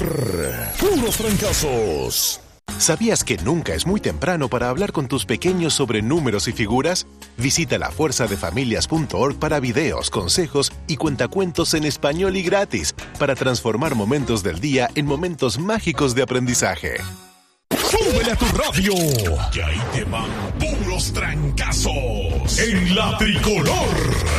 Puros Trancazos. ¿Sabías que nunca es muy temprano para hablar con tus pequeños sobre números y figuras? Visita lafuerzadefamilias.org para videos, consejos y cuentacuentos en español y gratis para transformar momentos del día en momentos mágicos de aprendizaje. ¡Súbele a tu radio! Que ahí te van puros trancazos en la tricolor.